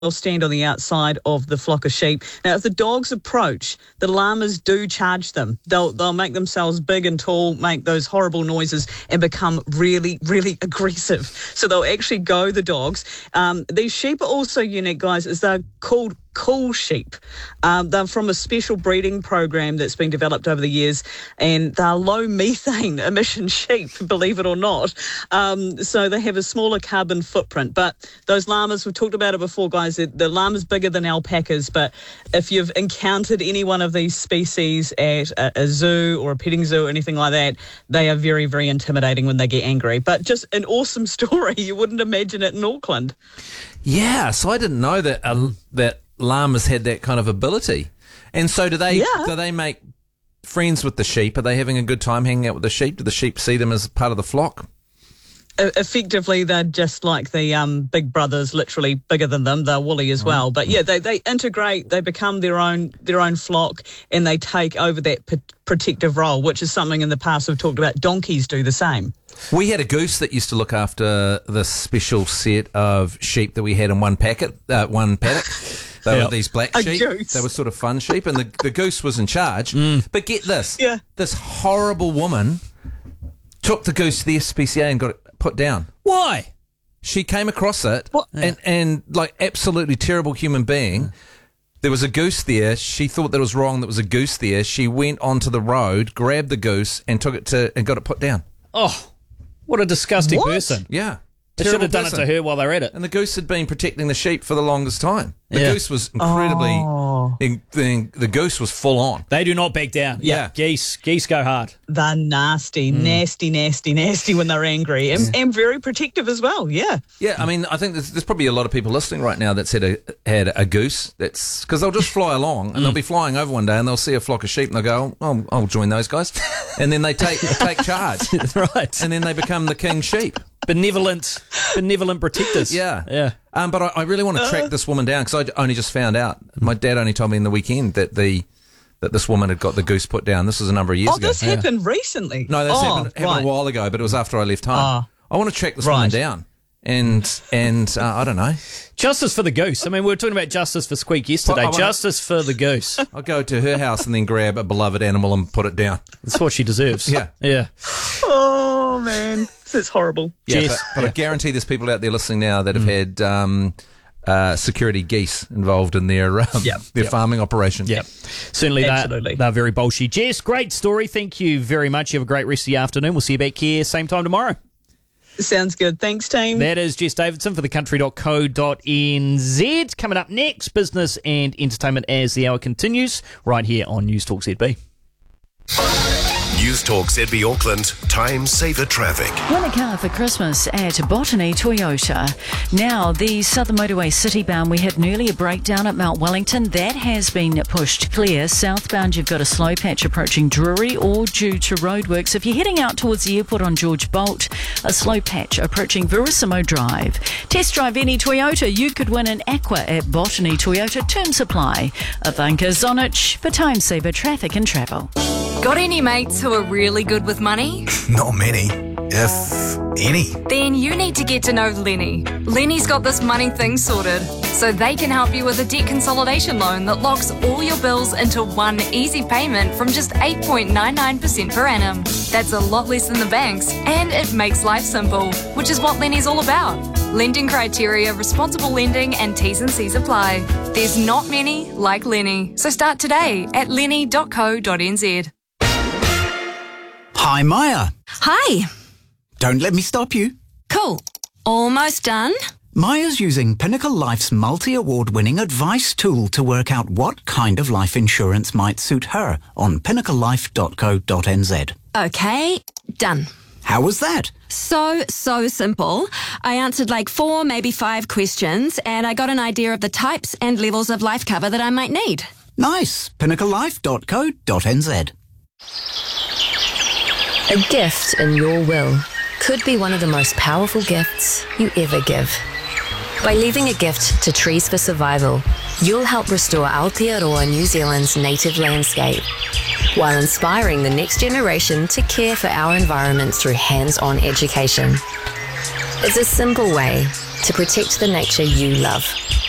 They'll stand on the outside of the flock of sheep. Now, if the dogs approach, the llamas do charge them. They'll make themselves big and tall, make those horrible noises, and become really, really aggressive. So they'll actually go, the dogs. These sheep are also unique, guys, as they're called cool sheep. They're from a special breeding program that's been developed over the years, and they're low methane emission sheep, believe it or not. So they have a smaller carbon footprint. But those llamas, we've talked about it before, guys, the llama's bigger than alpacas, but if you've encountered any one of these species at a zoo or a petting zoo or anything like that, they are very, very intimidating when they get angry. But just an awesome story. You wouldn't imagine it in Auckland. Yeah, so I didn't know that that llamas had that kind of ability. And so do they make friends with the sheep? Are they having a good time hanging out with the sheep? Do the sheep see them as part of the flock? Effectively, they're just like the big brothers, literally bigger than them. They're woolly as well. But yeah, they integrate, they become their own flock, and they take over that protective role, which is something in the past we've talked about. Donkeys do the same. We had a goose that used to look after this special set of sheep that we had in one paddock. They were these black sheep. Goose. They were sort of fun sheep, and the goose was in charge. But get this. Yeah. This horrible woman took the goose to the SPCA and got it put down. Why? She came across it, What? and like absolutely terrible human being. There was a goose there. She thought that it was wrong. There was a goose there. She went onto the road, grabbed the goose, and took it and got it put down. Oh, what a disgusting What? person. Yeah. They should have done Terrible it to her while they're at it. And the goose had been protecting the sheep for the longest time. The Yeah. goose was incredibly... The goose was full on. They do not back down. Yeah. Geese go hard. They're nasty when they're angry, and very protective as well. Yeah. Yeah, I mean, I think there's probably a lot of people listening right now that's had a goose. That's because they'll just fly along and they'll be flying over one day and they'll see a flock of sheep and they'll go, oh, I'll join those guys. And then they take charge. Right. And then they become the king sheep. Benevolent protectors. Yeah. Yeah. But I really want to track this woman down because I only just found out. My dad only told me in the weekend that this woman had got the goose put down. This was a number of years ago. This happened recently. No, that's happened a while ago, but it was after I left home. I want to track this woman down. And I don't know. Justice for the goose. I mean, we were talking about justice for Squeak yesterday. Justice for the goose. I'll go to her house and then grab a beloved animal and put it down. That's what she deserves. Yeah. Yeah. Oh, man. It's horrible. Yeah, Yes. but I guarantee there's people out there listening now that have had security geese involved in their farming operation. Yeah. Certainly they're very bolshy. Jess, great story. Thank you very much. You have a great rest of the afternoon. We'll see you back here same time tomorrow. Sounds good. Thanks, team. That is Jess Davidson for thecountry.co.nz. Coming up next, business and entertainment as the hour continues, right here on News Talk ZB. News Talk ZB Auckland, time saver traffic. Win a car for Christmas at Botany Toyota. Now, the Southern Motorway city-bound, we had an earlier breakdown at Mount Wellington. That has been pushed clear. Southbound, you've got a slow patch approaching Drury, all due to roadworks. If you're heading out towards the airport on George Bolt, a slow patch approaching Verissimo Drive. Test drive any Toyota. You could win an Aqua at Botany Toyota. Term supply. Ivanka Zonic for time saver traffic and travel. Got any mates who are really good with money? Not many, if any. Then you need to get to know Lenny. Lenny's got this money thing sorted, so they can help you with a debt consolidation loan that locks all your bills into one easy payment from just 8.99% per annum. That's a lot less than the banks, and it makes life simple, which is what Lenny's all about. Lending criteria, responsible lending, and T's and C's apply. There's not many like Lenny, so start today at lenny.co.nz. Hi, Maya. Hi. Don't let me stop you. Cool. Almost done. Maya's using Pinnacle Life's multi-award-winning advice tool to work out what kind of life insurance might suit her on pinnaclelife.co.nz. Okay, done. How was that? So simple. I answered like 4, maybe 5 questions, and I got an idea of the types and levels of life cover that I might need. Nice. pinnaclelife.co.nz. A gift in your will could be one of the most powerful gifts you ever give. By leaving a gift to Trees for Survival, you'll help restore Aotearoa, New Zealand's native landscape, while inspiring the next generation to care for our environment through hands-on education. It's a simple way to protect the nature you love.